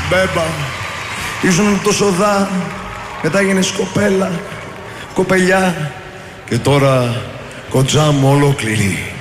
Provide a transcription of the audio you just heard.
Μπέμπα. Ήσουν τόσο δά, μετά γίνες κοπέλα, κοπελιά και τώρα κοντζά μου ολόκληρη.